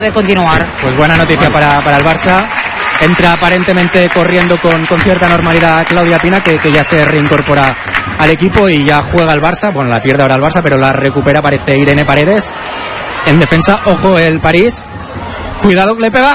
de continuar. Sí, pues buena noticia para el Barça. Entra aparentemente corriendo con cierta normalidad Claudia Pina, que ya se reincorpora al equipo y ya juega el Barça. Bueno, la pierde ahora el Barça, pero la recupera, parece Irene Paredes. En defensa, ojo el París. Cuidado que le pega.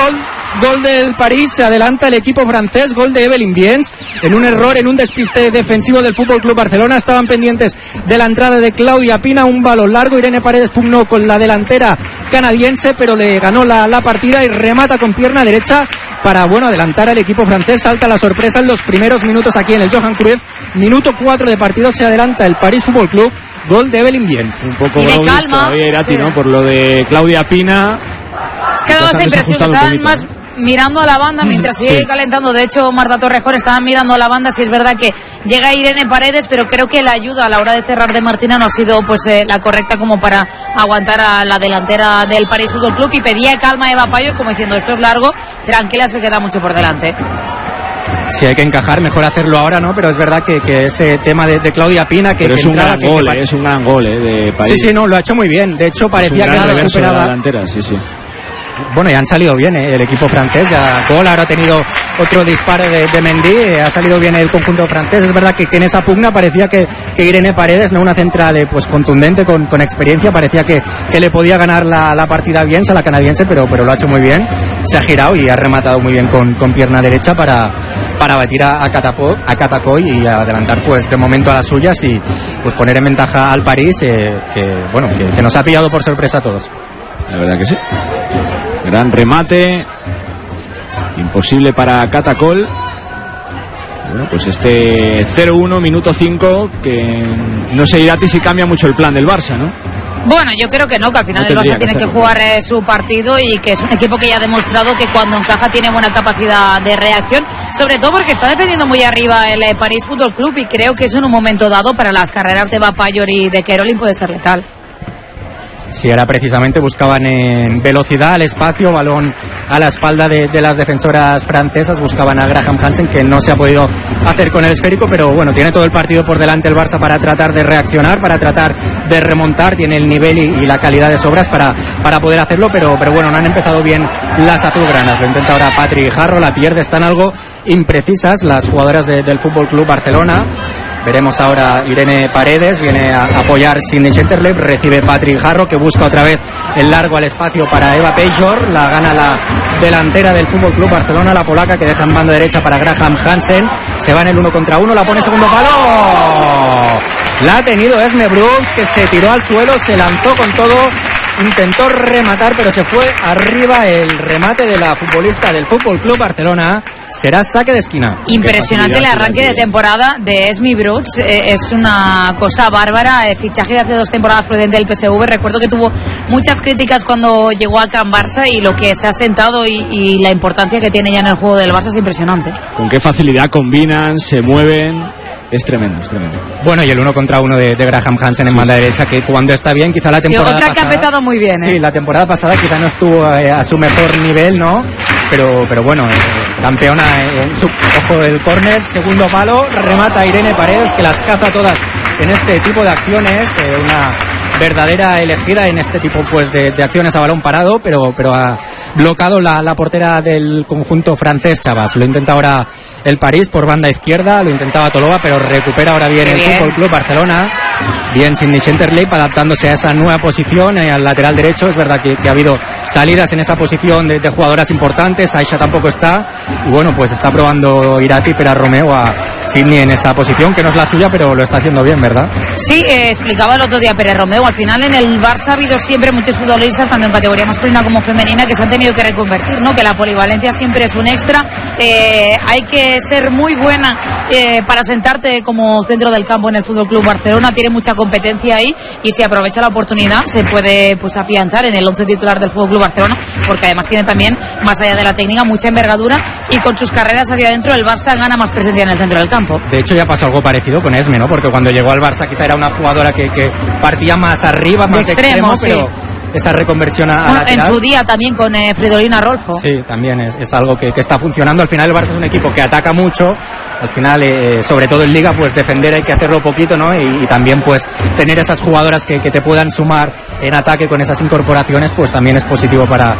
Gol del París, se adelanta el equipo francés, gol de Evelyn Viens, en un error, en un despiste defensivo del FC Barcelona. Estaban pendientes de la entrada de Claudia Pina, un balón largo. Irene Paredes pugnó con la delantera canadiense, pero le ganó la partida y remata con pierna derecha para, adelantar al equipo francés. Salta la sorpresa en los primeros minutos aquí en el Johan Cruyff. Minuto 4 de partido, se adelanta el París Fútbol Club, gol de Evelyn Viens. Un poco y de calma todavía Irati, sí, ¿no? Por lo de Claudia Pina. Es que daba esa impresión que estaban más mirando a la banda mientras sigue calentando. De hecho, Marta Torrejón estaban mirando a la banda. Sí, es verdad que llega Irene Paredes, pero creo que la ayuda a la hora de cerrar de Martina no ha sido la correcta como para aguantar a la delantera del París Fútbol Club, y pedía calma a Eva Payo como diciendo: esto es largo, tranquila, se queda mucho por delante. Si hay que encajar, mejor hacerlo ahora, ¿no? Pero es verdad que ese tema de Claudia Pina, que es un gran gol, es un gran gol de París. Sí, no, lo ha hecho muy bien. De hecho, parecía que la recuperaba delantera, sí. Bueno, ya han salido bien el equipo francés. Ya gol, ahora ha tenido otro disparo de Mendy. Ha salido bien el conjunto francés. Es verdad que en esa pugna parecía que Irene Paredes, no, una central contundente, con experiencia, parecía que le podía ganar la partida bien a la canadiense, pero lo ha hecho muy bien. Se ha girado y ha rematado muy bien con pierna derecha para batir a Catacoy y adelantar de momento a las suyas y poner en ventaja al París, que nos ha pillado por sorpresa a todos. La verdad que sí. Gran remate, imposible para Catacol. Bueno, pues este 0-1, minuto 5, que no sé, Irati, si cambia mucho el plan del Barça, ¿no? Bueno, yo creo que no, que al final el Barça tiene que jugar su partido, y que es un equipo que ya ha demostrado que cuando encaja tiene buena capacidad de reacción, sobre todo porque está defendiendo muy arriba el París Fútbol Club, y creo que eso en un momento dado para las carreras de Bapayor y de Kerolin puede ser letal. Sí, era precisamente, buscaban en velocidad, al espacio, balón a la espalda de las defensoras francesas, buscaban a Graham Hansen, que no se ha podido hacer con el esférico, pero bueno, tiene todo el partido por delante el Barça para tratar de reaccionar, para tratar de remontar, tiene el nivel y la calidad de sobras para poder hacerlo, pero bueno, no han empezado bien las azulgranas. Lo intenta ahora Patri Jarro, la pierde, están algo imprecisas las jugadoras del Fútbol Club Barcelona. Veremos ahora Irene Paredes, viene a apoyar Sidney Schenterleib, recibe Patrick Jarro, que busca otra vez el largo al espacio para Eva Pejor, la gana la delantera del Fútbol Club Barcelona, la polaca, que deja en banda derecha para Graham Hansen, se va en el 1 contra 1, la pone segundo palo, la ha tenido Esme Brooks, que se tiró al suelo, se lanzó con todo, intentó rematar, pero se fue arriba. El remate de la futbolista del Fútbol Club Barcelona. Será saque de esquina. Impresionante el arranque de temporada de Esme Brooks, es una cosa bárbara. Fichaje de hace 2 temporadas procedente del PSV. Recuerdo que tuvo muchas críticas cuando llegó a Can Barça, y lo que se ha sentado y la importancia que tiene ya en el juego del Barça es impresionante. Con qué facilidad combinan, se mueven. Es tremendo, es tremendo. Bueno, y el 1 contra 1 de Graham Hansen en banda derecha, que cuando está bien, quizá la temporada otra pasada... que ha empezado muy bien, Sí, la temporada pasada quizá no estuvo a su mejor nivel, ¿no? Pero bueno, campeona en su... Ojo del córner, segundo palo, remata Irene Paredes, que las caza todas en este tipo de acciones, una verdadera elegida en este tipo de acciones a balón parado, pero ha bloqueado la portera del conjunto francés, Chavas. Lo intenta ahora el París por banda izquierda, lo intentaba Tolova, pero recupera ahora bien el Fútbol Club Barcelona. Bien Sidney Schenterleib adaptándose a esa nueva posición al lateral derecho. Es verdad que ha habido salidas en esa posición de jugadoras importantes. Aisha tampoco está, y bueno, pues está probando Irati, pero a Romeo, a Sidney en esa posición, que no es la suya, pero lo está haciendo bien, ¿verdad? Sí, explicaba el otro día Pérez Romeo, al final en el Barça ha habido siempre muchos futbolistas, tanto en categoría masculina como femenina, que se han tenido que reconvertir, ¿no? Que la polivalencia siempre es un extra. Hay que ser muy buena para sentarte como centro del campo en el Fútbol Club Barcelona. Tiene mucha competencia ahí, y si aprovecha la oportunidad se puede afianzar en el 11 titular del Fútbol Club Barcelona, porque además tiene también, más allá de la técnica, mucha envergadura, y con sus carreras hacia adentro el Barça gana más presencia en el centro del campo. De hecho ya pasó algo parecido con Esme, ¿no? Porque cuando llegó al Barça quizá era una jugadora que partía más arriba, más de extremo, pero sí, esa reconversión a lateral. En su día también con Fridolina Rolfo. Sí, también es algo que está funcionando. Al final el Barça es un equipo que ataca mucho. Al final, sobre todo en Liga, pues defender hay que hacerlo poquito, ¿no? Y también pues tener esas jugadoras que te puedan sumar en ataque con esas incorporaciones, pues también es positivo para